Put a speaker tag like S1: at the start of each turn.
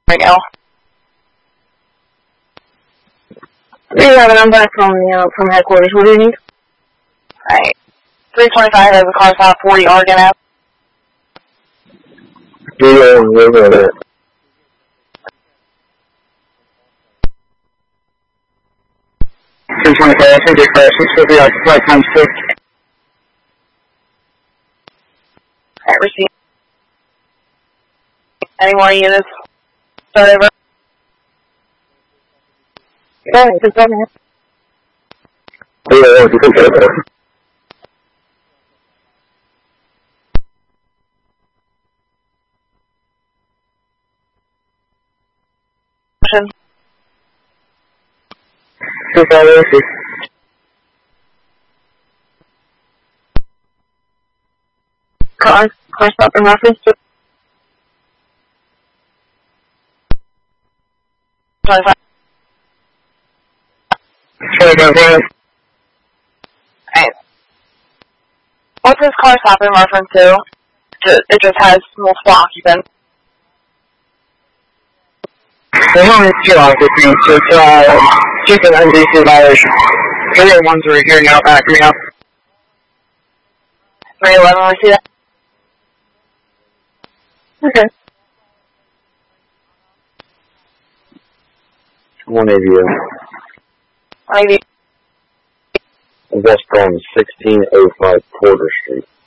S1: right now.
S2: Yeah, but I'm back from headquarters. What do you need?
S1: Alright. 325 has a car stop 40 Oregon Ave.
S3: Yeah, yeah. 325, I think it's 650 occupied times 6.
S1: Alright, receive. Any more units? Start over.
S2: Yeah, just go ahead.
S3: Yeah, you can get it.
S1: Motion.
S3: 2506.
S2: Car stop in reference to
S1: 25.
S3: 25.
S1: Alright. What's this car stop in reference to? It just has multiple occupants.
S3: There's only 2 occupants. It's just an NBC violation. The other ones are here now, back now.
S1: 311, we see that?
S2: okay.
S3: 180.
S1: Maybe.
S3: West on 1605 Porter Street.